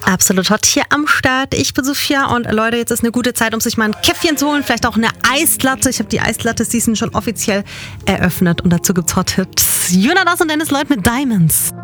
Absolut hot hier am Start. Ich bin Sophia und Leute, jetzt ist eine gute Zeit, um sich mal ein Käffchen zu holen, vielleicht auch eine Eislatte. Ich habe die Eislatte-Season schon offiziell eröffnet und dazu gibt's Hot Hits. Jonas und Dennis Lloyd mit Diamonds.